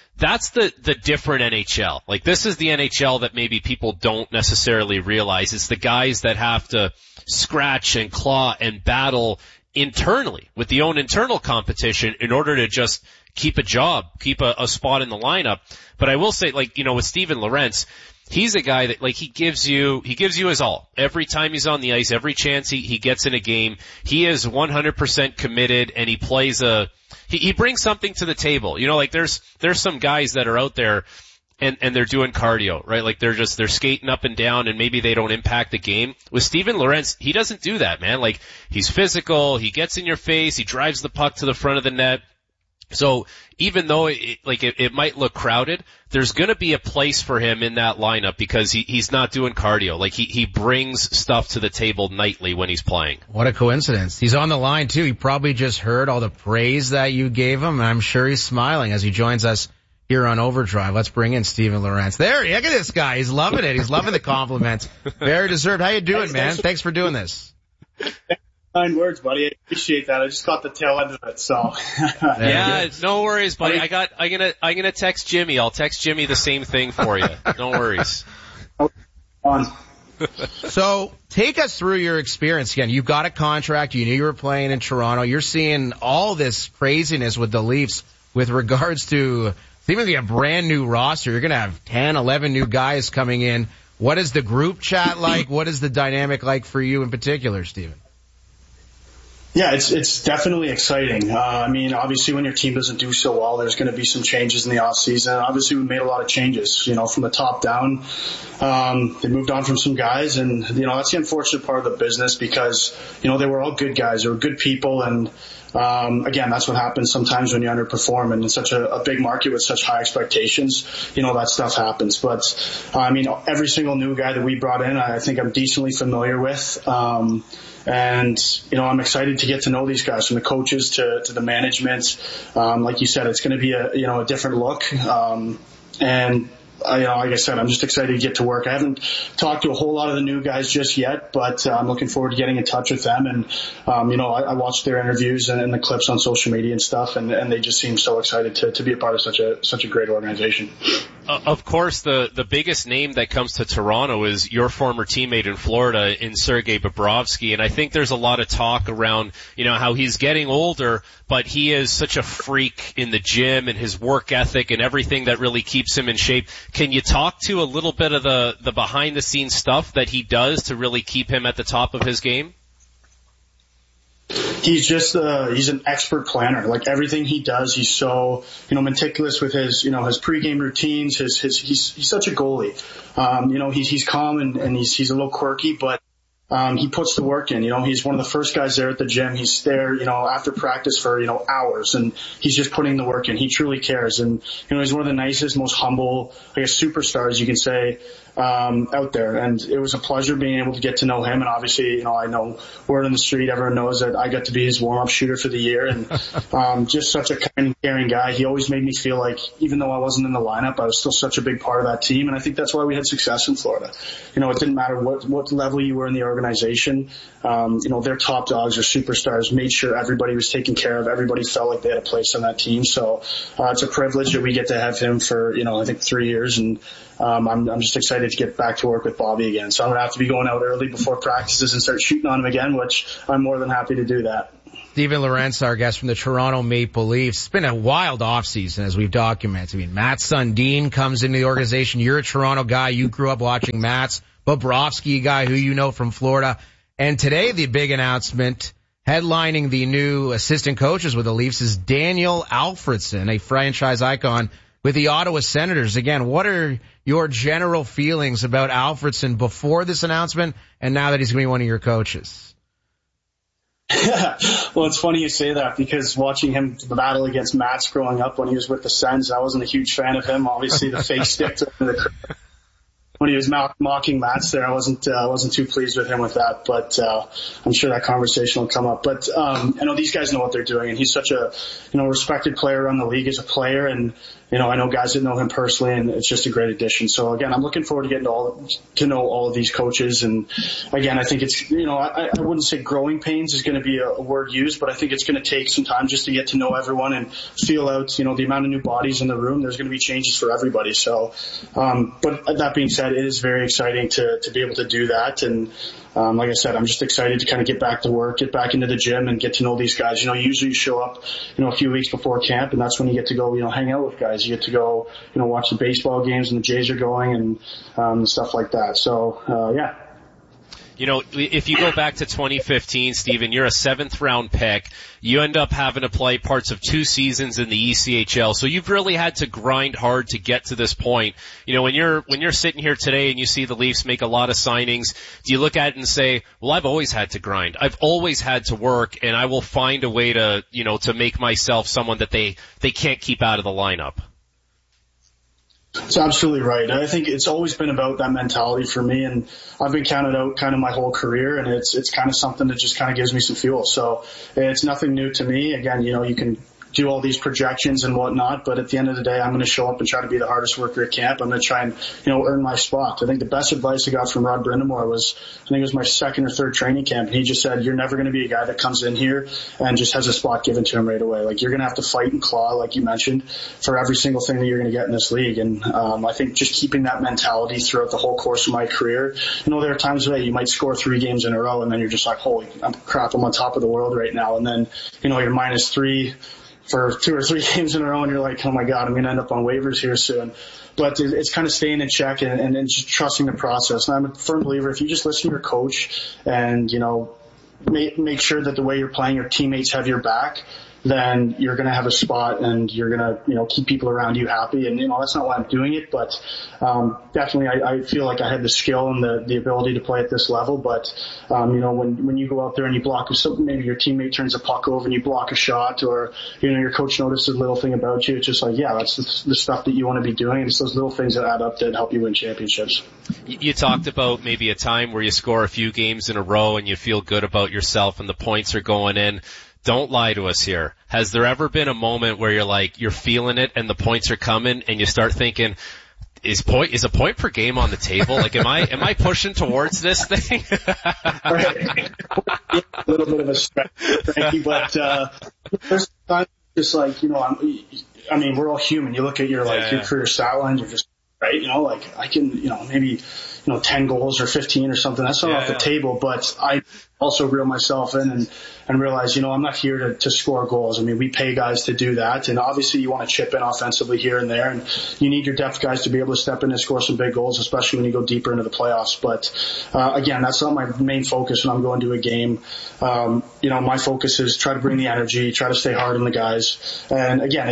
different NHL. Like, this is the NHL that maybe people don't necessarily realize. It's the guys that have to scratch and claw and battle internally with the own internal competition in order to just keep a job, keep a spot in the lineup. But I will say, like, you know, with Steven Lorentz, he's a guy that, like, he gives you his all. Every time he's on the ice, every chance he gets in a game, he is 100% committed, and he plays he brings something to the table. You know, like, there's some guys that are out there and they're doing cardio, right? Like, they're skating up and down, and maybe they don't impact the game. With Steven Lorentz, he doesn't do that, man. Like, he's physical, he gets in your face, he drives the puck to the front of the net. So even though it might look crowded, there's going to be a place for him in that lineup because he's not doing cardio. Like, he brings stuff to the table nightly when he's playing. What a coincidence. He's on the line too. He probably just heard all the praise that you gave him, and I'm sure he's smiling as he joins us here on Overdrive. Let's bring in Steven Lorentz. There, look at this guy. He's loving it. He's loving the compliments. Very deserved. How you doing, man? Thanks for doing this. Kind words, buddy. I appreciate that. I just got the tail end of it, so. Yeah, no worries, buddy. I'm gonna text Jimmy. I'll text Jimmy the same thing for you. No worries. So, take us through your experience again. You've got a contract. You knew you were playing in Toronto. You're seeing all this craziness with the Leafs with regards to seemingly a brand new roster. You're gonna have 10, 11 new guys coming in. What is the group chat like? What is the dynamic like for you in particular, Steven? Yeah, it's definitely exciting. I mean, obviously when your team doesn't do so well, there's going to be some changes in the off season. Obviously we made a lot of changes, you know, from the top down. They moved on from some guys, and, you know, that's the unfortunate part of the business because, you know, they were all good guys. They were good people, and again, that's what happens sometimes when you underperform, and in such a big market with such high expectations, you know, that stuff happens. But, I mean, every single new guy that we brought in, I think I'm decently familiar with. And, you know, I'm excited to get to know these guys, from the coaches to the management. Like you said, it's going to be a different look. And, you know, like I said, I'm just excited to get to work. I haven't talked to a whole lot of the new guys just yet, but I'm looking forward to getting in touch with them. And, you know, I watched their interviews and the clips on social media and stuff, and they just seem so excited to be a part of such a great organization. Of course, the biggest name that comes to Toronto is your former teammate in Florida in Sergei Bobrovsky, and I think there's a lot of talk around, you know, how he's getting older, but he is such a freak in the gym and his work ethic and everything that really keeps him in shape. Can you talk to a little bit of the behind the scenes stuff that he does to really keep him at the top of his game? He's just, he's an expert planner. Like, everything he does, he's so, you know, meticulous with his, you know, his pregame routines, he's such a goalie. You know, he's calm and he's a little quirky, but, he puts the work in. You know, he's one of the first guys there at the gym. He's there, you know, after practice for, you know, hours, and he's just putting the work in. He truly cares. And, you know, he's one of the nicest, most humble, I guess, superstars, you can say, out there. And it was a pleasure being able to get to know him. And obviously, I know word on the street, everyone knows that I got to be his warm-up shooter for the year. And just such a kind and caring guy. He always made me feel like even though I wasn't in the lineup, I was still such a big part of that team. And I think that's why we had success in Florida. It didn't matter what level you were in the organization. Their top dogs or superstars made sure everybody was taken care of. Everybody felt like they had a place on that team. So it's a privilege that we get to have him for, I think 3 years. And I'm just excited to get back to work with Bobby again. So I'm going to have to be going out early before practices and start shooting on him again, which I'm more than happy to do that. Steven Lorentz, our guest from the Toronto Maple Leafs. It's been a wild offseason, as we've documented. Matt Sundin comes into the organization. You're a Toronto guy. You grew up watching Mats. Bobrovsky, a guy who you know from Florida. And today, the big announcement headlining the new assistant coaches with the Leafs is Daniel Alfredsson, a franchise icon with the Ottawa Senators. Again, what are your general feelings about Alfredsson before this announcement and now that he's going to be one of your coaches? Well, it's funny you say that because watching him battle against Mats growing up when he was with the Sens, I wasn't a huge fan of him. Obviously, the fake stick when he was mocking Mats there, I wasn't too pleased with him with that, but I'm sure that conversation will come up. But I know these guys know what they're doing, and he's such a respected player around the league as a player, and I know guys that know him personally, and it's just a great addition. So again, I'm looking forward to getting to know all of these coaches. And again, I think it's, I wouldn't say growing pains is going to be a word used, but I think it's going to take some time just to get to know everyone and feel out, the amount of new bodies in the room. There's going to be changes for everybody. So, but that being said, it is very exciting to be able to do that. And, like I said, I'm just excited to kind of get back to work, get back into the gym and get to know these guys. Usually you show up, a few weeks before camp, and that's when you get to go, hang out with guys. You get to go, watch the baseball games and the Jays are going and stuff like that. So, yeah. If you go back to 2015, Steven, you're a 7th round pick. You end up having to play parts of 2 seasons in the ECHL. So you've really had to grind hard to get to this point. When you're sitting here today and you see the Leafs make a lot of signings, do you look at it and say, well, I've always had to grind. I've always had to work, and I will find a way to, to make myself someone that they can't keep out of the lineup? That's absolutely right. I think it's always been about that mentality for me, and I've been counted out kind of my whole career, and it's kind of something that just kind of gives me some fuel. So it's nothing new to me. Again, you can do all these projections and whatnot, but at the end of the day, I'm going to show up and try to be the hardest worker at camp. I'm going to try and, earn my spot. I think the best advice I got from Rod Brindamore was, I think it was my 2nd or 3rd training camp, and he just said, you're never going to be a guy that comes in here and just has a spot given to him right away. Like, you're going to have to fight and claw, like you mentioned, for every single thing that you're going to get in this league. And I think just keeping that mentality throughout the whole course of my career, there are times where you might score 3 games in a row, and then you're just like, holy crap, I'm on top of the world right now. And then, you're -3 for 2 or 3 games in a row, and you're like, oh my God, I'm going to end up on waivers here soon. But it's kind of staying in check and just trusting the process. And I'm a firm believer, if you just listen to your coach and, make sure that the way you're playing, your teammates have your back, then you're going to have a spot and you're going to, keep people around you happy. And, that's not why I'm doing it, but, definitely I feel like I have the skill and the ability to play at this level. But, when you go out there and you block something, maybe your teammate turns a puck over and you block a shot, or, your coach notices a little thing about you. It's just like, yeah, that's the stuff that you want to be doing. It's those little things that add up that help you win championships. You talked about maybe a time where you score a few games in a row and you feel good about yourself and the points are going in. Don't lie to us here. Has there ever been a moment where you're feeling it and the points are coming and you start thinking, is a point per game on the table? Like, am I pushing towards this thing? Right. A little bit of a stretch, Frankie, but, first time, just like, we're all human. You look at your career stat line, you're just, right? I can, maybe, 10 goals or 15 or something. That's not off the table, but I also reel myself in and realize, I'm not here to score goals. We pay guys to do that. And obviously you want to chip in offensively here and there. And you need your depth guys to be able to step in and score some big goals, especially when you go deeper into the playoffs. But, again, that's not my main focus when I'm going to a game. My focus is try to bring the energy, try to stay hard on the guys. And again,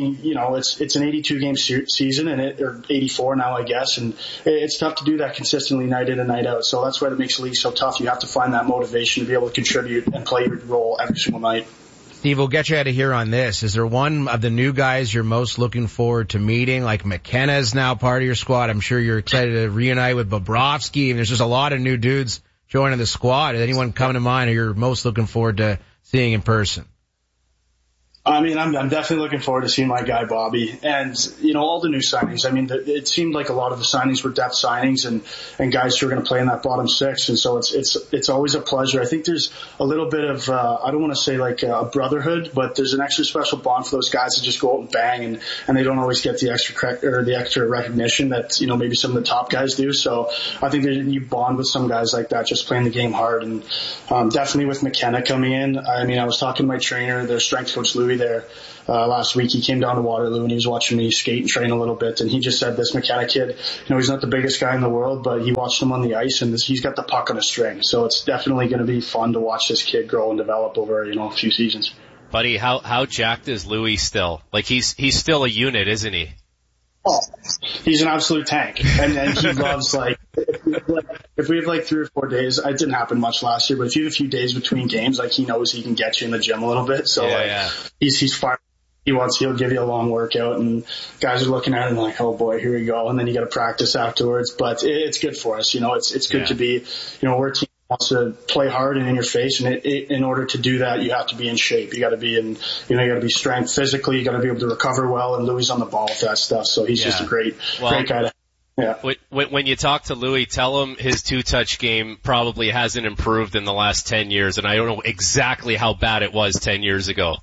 it's an 82 game season or 84 now, I guess. And it's tough to do that consistently night in and night out. So that's why it makes the league so tough. You have to find that motivation to be able to contribute and play your role every single night. Steve, we'll get you out of here on this. Is there one of the new guys you're most looking forward to meeting? Like McKenna is now part of your squad. I'm sure you're excited to reunite with Bobrovsky. And there's just a lot of new dudes joining the squad. Is anyone coming to mind who you're most looking forward to seeing in person? I mean, I'm definitely looking forward to seeing my guy Bobby, and all the new signings. I mean, it seemed like a lot of the signings were depth signings and guys who are going to play in that bottom six, and so it's always a pleasure. I think there's a little bit of I don't want to say like a brotherhood, but there's an extra special bond for those guys to just go out and bang, and they don't always get the extra recognition that maybe some of the top guys do. So I think that you bond with some guys like that, just playing the game hard, and definitely with McKenna coming in. I mean, I was talking to my trainer, their strength coach Louis there last week. He came down to Waterloo and he was watching me skate and train a little bit, and he just said this McKenna kid, he's not the biggest guy in the world, but he watched him on the ice and he's got the puck on a string. So it's definitely going to be fun to watch this kid grow and develop over a few seasons. Buddy, how jacked is Louis still? Like he's still a unit, isn't he? Oh, he's an absolute tank, and he loves if we have like 3 or 4 days, it didn't happen much last year, but if you have a few days between games, he knows he can get you in the gym a little bit. So he's fired. He'll give you a long workout, and guys are looking at him like, oh boy, here we go. And then you got to practice afterwards, but it's good for us. It's good to be, we're a team that wants to play hard and in your face. And in order to do that, you have to be in shape. You got to be you got to be strength physically. You got to be able to recover well. And Louis on the ball with that stuff. So he's just a great guy to. Yeah. When you talk to Louis, tell him his two-touch game probably hasn't improved in the last 10 years, and I don't know exactly how bad it was 10 years ago.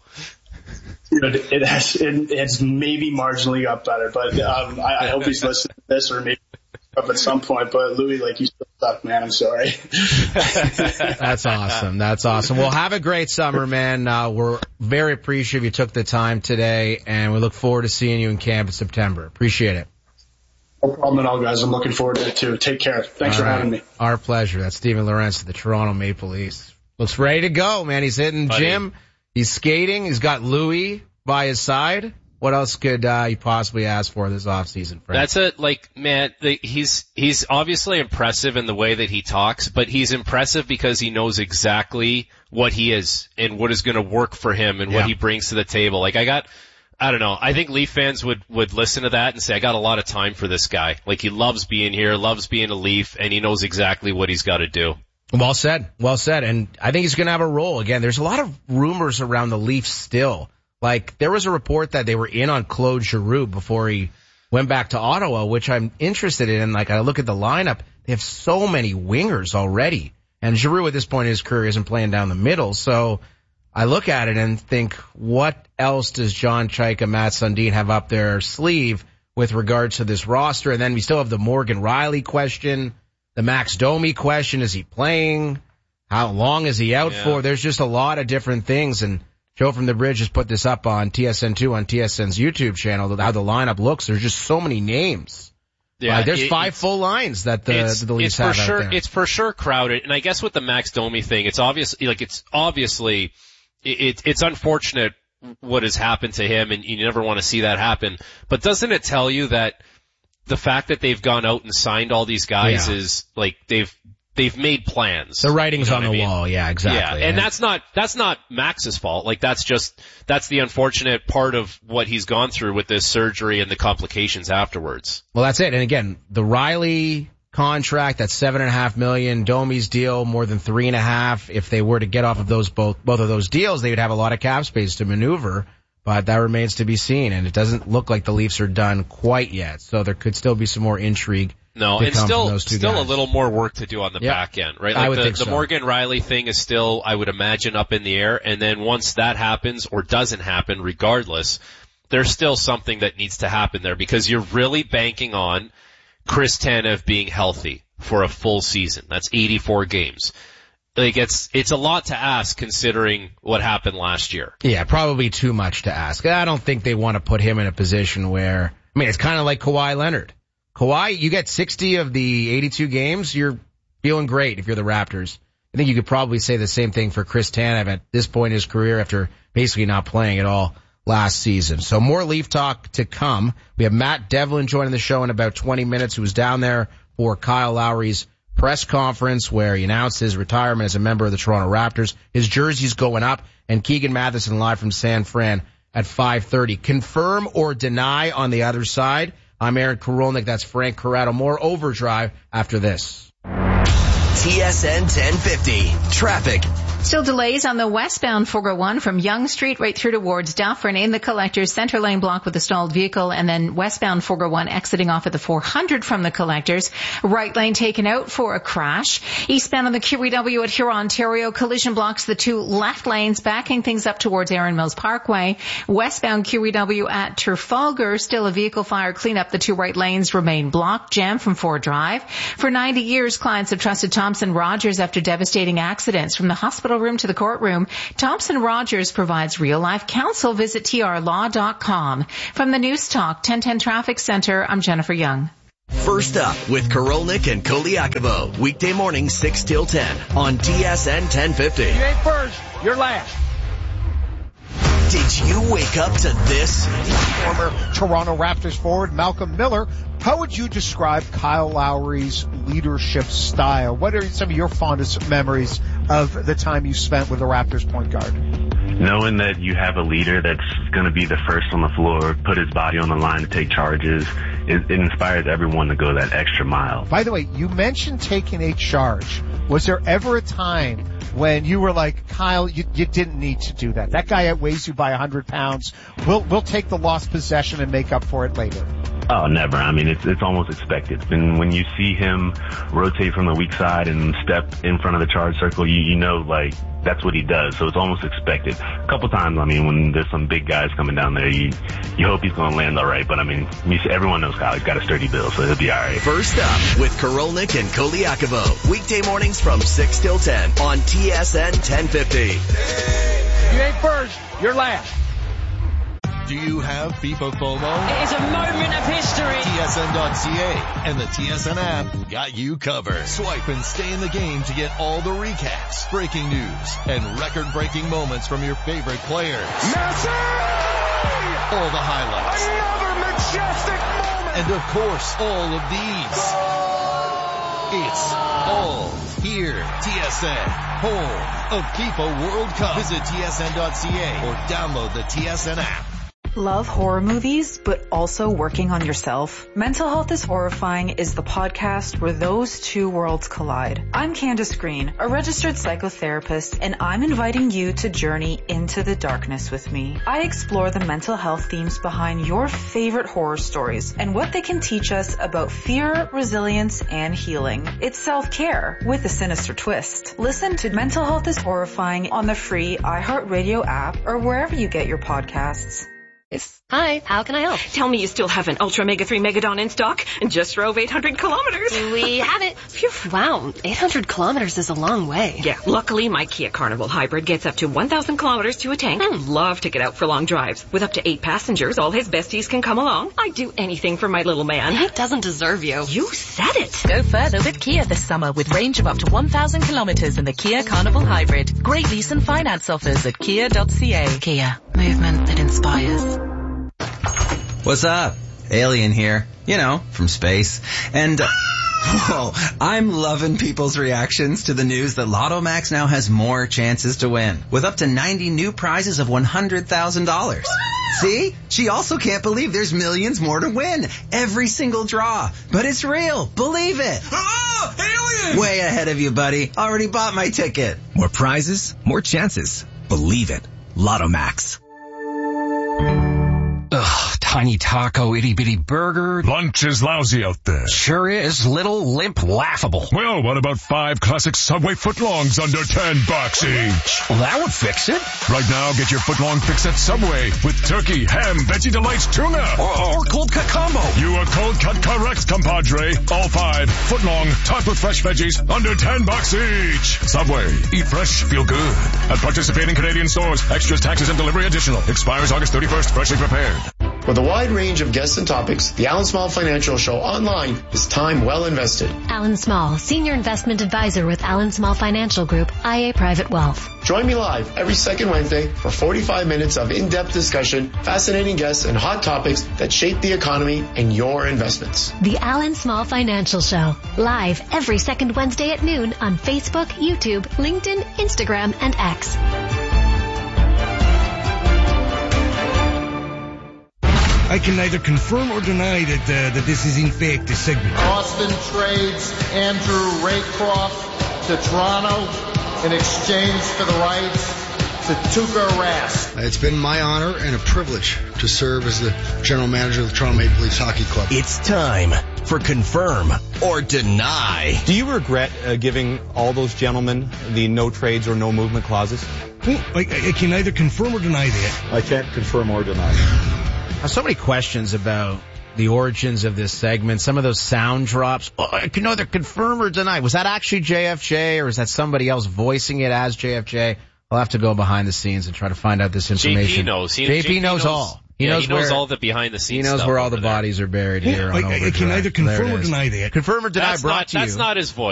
It's maybe marginally got better, but I hope he's listening to this, or maybe up at some point. But Louis, you still suck, man. I'm sorry. That's awesome. That's awesome. Well, have a great summer, man. We're very appreciative you took the time today, and we look forward to seeing you in camp in September. Appreciate it. No problem at all, guys. I'm looking forward to it, too. Take care. Thanks for having me. Our pleasure. That's Steven Lorentz of the Toronto Maple Leafs. Looks ready to go, man. He's hitting the gym. He's skating. He's got Louis by his side. What else could you possibly ask for this offseason, Frank? That's he's obviously impressive in the way that he talks, but he's impressive because he knows exactly what he is and what is going to work for him and what he brings to the table. I don't know. I think Leaf fans would listen to that and say, I got a lot of time for this guy. He loves being here, loves being a Leaf, and he knows exactly what he's got to do. Well said. Well said. And I think he's going to have a role. Again, there's a lot of rumors around the Leafs still. There was a report that they were in on Claude Giroux before he went back to Ottawa, which I'm interested in. I look at the lineup. They have so many wingers already. And Giroux at this point in his career isn't playing down the middle. So I look at it and think, what else does John Chayka, Matt Sundin have up their sleeve with regards to this roster? And then we still have the Morgan Rielly question, the Max Domi question. Is he playing? How long is he out for? There's just a lot of different things. And Joe from the Bridge has put this up on TSN2 on TSN's YouTube channel, how the lineup looks. There's just so many names. Yeah, there's 5 full lines that the Leafs have out there. It's for sure crowded. And I guess with the Max Domi thing, it's unfortunate what has happened to him, and you never want to see that happen. But doesn't it tell you that the fact that they've gone out and signed all these guys is they've made plans. The writing's on the wall. Yeah, exactly. Yeah, and that's not Max's fault. That's the unfortunate part of what he's gone through with this surgery and the complications afterwards. Well, that's it. And again, the Rielly contract, that's $7.5 million. Domi's deal, more than $3.5 million. If they were to get off of both of those deals, they would have a lot of cap space to maneuver. But that remains to be seen, and it doesn't look like the Leafs are done quite yet. So there could still be some more intrigue. No, and still a little more work to do on the back end, right? I would think so. The Morgan Rielly thing is still, I would imagine, up in the air. And then once that happens or doesn't happen, regardless, there's still something that needs to happen there, because you're really banking on Chris Tanev being healthy for a full season. That's 84 games. It's a lot to ask considering what happened last year. Yeah, probably too much to ask. I don't think they want to put him in a position where, it's kind of like Kawhi Leonard. Kawhi, you get 60 of the 82 games, you're feeling great if you're the Raptors. I think you could probably say the same thing for Chris Tanev at this point in his career after basically not playing at all last season. So more Leaf talk to come. We have Matt Devlin joining the show in about 20 minutes, who was down there for Kyle Lowry's press conference where he announced his retirement as a member of the Toronto Raptors. His jersey's going up, and Keegan Matheson live from San Fran at 5:30. Confirm or deny on the other side. I'm Aaron Korolnik. That's Frank Corrado. More Overdrive after this. TSN 1050. Traffic. Still delays on the westbound 401 from Yonge Street right through towards Dufferin in the Collectors center lane block with a stalled vehicle, and then westbound 401 exiting off at the 400 from the Collectors. Right lane taken out for a crash. Eastbound on the QEW at Huron, Ontario, collision blocks the two left lanes, backing things up towards Erin Mills Parkway. Westbound QEW at Trafalgar, still a vehicle fire cleanup. The two right lanes remain blocked, jam from Ford Drive. For 90 years, clients have trusted Thompson Rogers after devastating accidents. From the hospital room to the courtroom, Thompson Rogers provides real-life counsel. Visit trlaw.com. From the News Talk 1010 Traffic Center, I'm Jennifer Young. First up with Korolnik and Koliakovo. Weekday morning 6 till 10 on TSN 1050. You ain't first, you're last. Did you wake up to this? Former Toronto Raptors forward Malcolm Miller. How would you describe Kyle Lowry's leadership style? What are some of your fondest memories of the time you spent with the Raptors point guard? Knowing that you have a leader that's going to be the first on the floor, put his body on the line to take charges, it inspires everyone to go that extra mile. By the way, you mentioned taking a charge. Was there ever a time when you were like, Kyle, you didn't need to do that? That guy outweighs you by 100 pounds. We'll take the lost possession and make up for it later. Oh, never. I mean, it's almost expected. And when you see him rotate from the weak side and step in front of the charge circle, you know, like, that's what he does. So it's almost expected. A couple times, I mean, when there's some big guys coming down there, you hope he's going to land all right. But, I mean, everyone knows Kyle. He's got a sturdy build, so he'll be all right. First up with Korolnik and Koliakovo. Weekday mornings from 6 till 10 on TSN 1050. You ain't first, you're last. Do you have FIFA FOMO? It is a moment of history. TSN.ca and the TSN app got you covered. Swipe and stay in the game to get all the recaps, breaking news, and record-breaking moments from your favorite players. Messi! All the highlights. Another majestic moment! And of course, all of these. It's all here. TSN, home of FIFA World Cup. Visit TSN.ca or download the TSN app. Love horror movies, but also working on yourself? Mental Health is Horrifying is the podcast where those two worlds collide. I'm Candace Green, a registered psychotherapist, and I'm inviting you to journey into the darkness with me. I explore the mental health themes behind your favorite horror stories and what they can teach us about fear, resilience, and healing. It's self-care with a sinister twist. Listen to Mental Health is Horrifying on the free iHeartRadio app or wherever you get your podcasts. Hi, how can I help? Tell me you still have an Ultra Mega 3 Megadon in stock and just drove 800 kilometers. We have it. Phew, wow, 800 kilometers is a long way. Yeah, luckily my Kia Carnival Hybrid gets up to 1,000 kilometers to a tank. Love to get out for long drives. With up to 8 passengers, all his besties can come along. I'd do anything for my little man. He doesn't deserve you. You said it. Go further with Kia this summer with range of up to 1,000 kilometers in the Kia Carnival Hybrid. Great lease and finance offers at kia.ca. Kia, movement that inspires. What's up? Alien here. You know, from space. And, I'm loving people's reactions to the news that Lotto Max now has more chances to win, with up to 90 new prizes of $100,000. See? She also can't believe there's millions more to win. Every single draw. But it's real. Believe it. Alien! Way ahead of you, buddy. Already bought my ticket. More prizes, more chances. Believe it. Lotto Max. Ugh, tiny taco, itty-bitty burger. Lunch is lousy out there. Sure is. Little, limp, laughable. Well, what about 5 classic Subway footlongs under $10 each? Well, that would fix it. Right now, get your footlong fix at Subway with turkey, ham, veggie delights, tuna. Or cold cut combo. You are cold cut correct, compadre. All 5 footlong, topped with fresh veggies, under $10 each. Subway. Eat fresh, feel good. At participating Canadian stores. Extras, taxes, and delivery additional. Expires August 31st. Freshly prepared. With a wide range of guests and topics, the Alan Small Financial Show online is time well invested. Alan Small, Senior Investment Advisor with Alan Small Financial Group, IA Private Wealth. Join me live every second Wednesday for 45 minutes of in-depth discussion, fascinating guests, and hot topics that shape the economy and your investments. The Alan Small Financial Show, live every second Wednesday at noon on Facebook, YouTube, LinkedIn, Instagram, and X. I can neither confirm or deny that this is in fact a segment. Austin trades Andrew Raycroft to Toronto in exchange for the rights to Tuukka Rask. It's been my honor and a privilege to serve as the general manager of the Toronto Maple Leafs Hockey Club. It's time for Confirm or Deny. Do you regret giving all those gentlemen the no trades or no movement clauses? I can neither confirm or deny that. I can't confirm or deny. So many questions about the origins of this segment. Some of those sound drops. I can neither confirm or deny. Was that actually JFJ, or is that somebody else voicing it as JFJ? I'll have to go behind the scenes and try to find out this information. JP knows. JP knows all. He knows all the behind the scenes. He knows stuff where all the there. bodies are buried here. I can either confirm or deny that. Confirm or deny brought to you. That's not his voice.